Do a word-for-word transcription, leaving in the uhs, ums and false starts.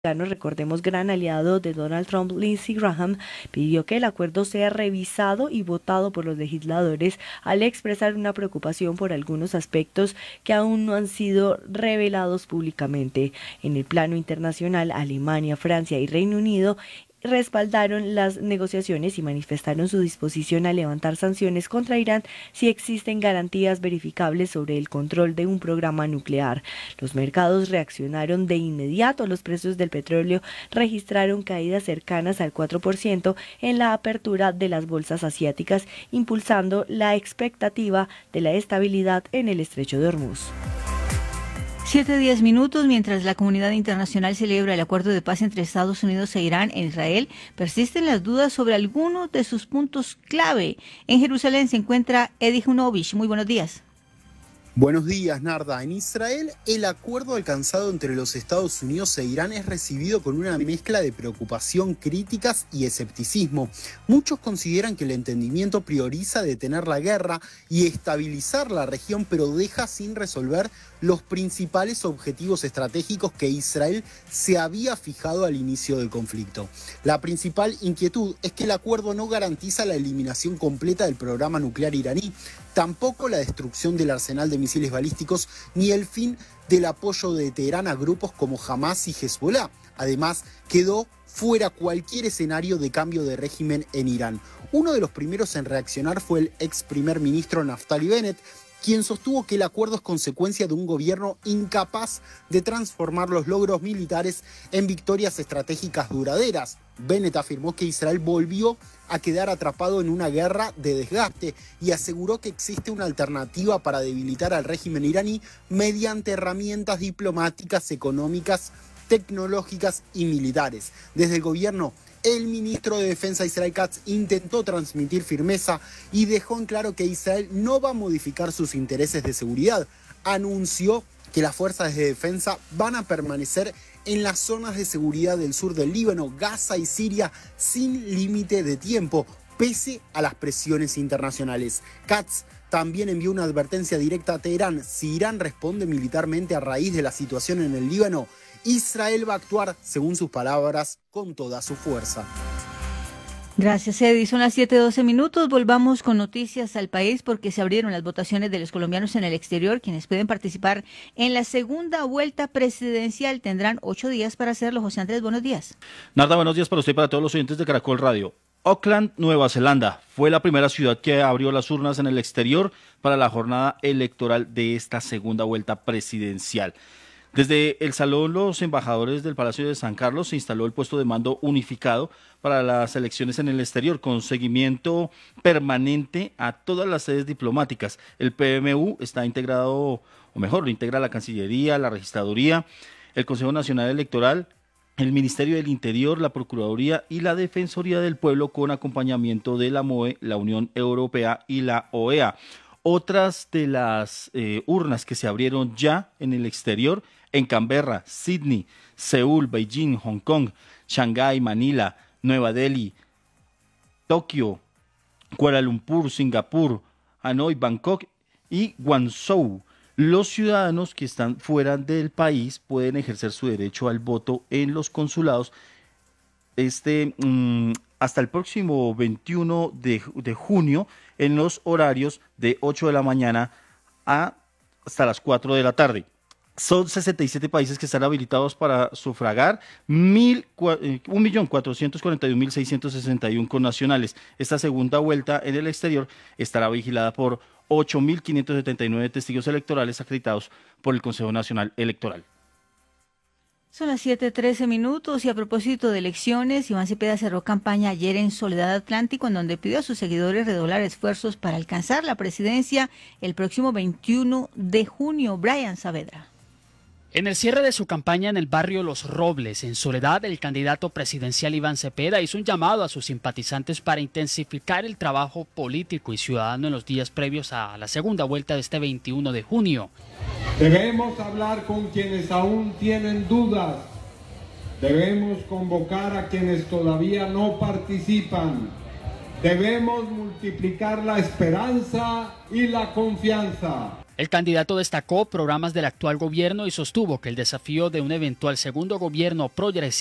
recordemos gran aliado de Donald Trump, Lindsey Graham, pidió que el acuerdo sea revisado y votado por los legisladores al expresar una preocupación por algunos aspectos que aún no han sido revelados públicamente. En el plano internacional, Alemania, Francia y Reino Unido respaldaron las negociaciones y manifestaron su disposición a levantar sanciones contra Irán si existen garantías verificables sobre el control de un programa nuclear. Los mercados reaccionaron de inmediato. Los precios del petróleo registraron caídas cercanas al cuatro por ciento en la apertura de las bolsas asiáticas, impulsando la expectativa de la estabilidad en el estrecho de Hormuz. Siete diez minutos, mientras la comunidad internacional celebra el acuerdo de paz entre Estados Unidos e Irán en Israel, persisten las dudas sobre algunos de sus puntos clave. En Jerusalén se encuentra Edi Junovich. Muy buenos días. Buenos días, Narda. En Israel, el acuerdo alcanzado entre los Estados Unidos e Irán es recibido con una mezcla de preocupación, críticas y escepticismo. Muchos consideran que el entendimiento prioriza detener la guerra y estabilizar la región, pero deja sin resolver los principales objetivos estratégicos que Israel se había fijado al inicio del conflicto. La principal inquietud es que el acuerdo no garantiza la eliminación completa del programa nuclear iraní, tampoco la destrucción del arsenal de misiles balísticos ni el fin del apoyo de Teherán a grupos como Hamas y Hezbollah. Además, quedó fuera cualquier escenario de cambio de régimen en Irán. Uno de los primeros en reaccionar fue el ex primer ministro Naftali Bennett, quien sostuvo que el acuerdo es consecuencia de un gobierno incapaz de transformar los logros militares en victorias estratégicas duraderas. Bennett afirmó que Israel volvió a quedar atrapado en una guerra de desgaste y aseguró que existe una alternativa para debilitar al régimen iraní mediante herramientas diplomáticas, económicas, tecnológicas y militares. Desde el gobierno, el ministro de Defensa Israel Katz intentó transmitir firmeza y dejó en claro que Israel no va a modificar sus intereses de seguridad. Anunció que las fuerzas de defensa van a permanecer en las zonas de seguridad del sur del Líbano, Gaza y Siria sin límite de tiempo, pese a las presiones internacionales. Katz también envió una advertencia directa a Teherán: si Irán responde militarmente a raíz de la situación en el Líbano, Israel va a actuar, según sus palabras, con toda su fuerza. Gracias, Edi. Son las siete doce minutos. Volvamos con noticias al país porque se abrieron las votaciones de los colombianos en el exterior. Quienes pueden participar en la segunda vuelta presidencial tendrán ocho días para hacerlo. José Andrés, buenos días. Narda, buenos días para usted y para todos los oyentes de Caracol Radio. Auckland, Nueva Zelanda, fue la primera ciudad que abrió las urnas en el exterior para la jornada electoral de esta segunda vuelta presidencial. Desde el Salón Los Embajadores del Palacio de San Carlos se instaló el puesto de mando unificado para las elecciones en el exterior, con seguimiento permanente a todas las sedes diplomáticas. El P M U está integrado, o mejor, lo integra la Cancillería, la Registraduría, el Consejo Nacional Electoral, el Ministerio del Interior, la Procuraduría y la Defensoría del Pueblo, con acompañamiento de la M O E, la Unión Europea y la O E A. Otras de las eh, urnas que se abrieron ya en el exterior: en Canberra, Sydney, Seúl, Beijing, Hong Kong, Shanghái, Manila, Nueva Delhi, Tokio, Kuala Lumpur, Singapur, Hanoi, Bangkok y Guangzhou. Los ciudadanos que están fuera del país pueden ejercer su derecho al voto en los consulados este mmm, hasta el próximo veintiuno de, de junio en los horarios de ocho de la mañana a, hasta las cuatro de la tarde. Son sesenta y siete países que están habilitados para sufragar, un millón cuatrocientos cuarenta y un mil seiscientos sesenta y uno connacionales. Esta segunda vuelta en el exterior estará vigilada por ocho mil quinientos setenta y nueve testigos electorales acreditados por el Consejo Nacional Electoral. Son las siete trece minutos y a propósito de elecciones, Iván Cepeda cerró campaña ayer en Soledad Atlántico, en donde pidió a sus seguidores redoblar esfuerzos para alcanzar la presidencia el próximo veintiuno de junio. Brian Saavedra. En el cierre de su campaña en el barrio Los Robles, en Soledad, el candidato presidencial Iván Cepeda hizo un llamado a sus simpatizantes para intensificar el trabajo político y ciudadano en los días previos a la segunda vuelta de este veintiuno de junio. Debemos hablar con quienes aún tienen dudas. Debemos convocar a quienes todavía no participan. Debemos multiplicar la esperanza y la confianza. El candidato destacó programas del actual gobierno y sostuvo que el desafío de un eventual segundo gobierno progresista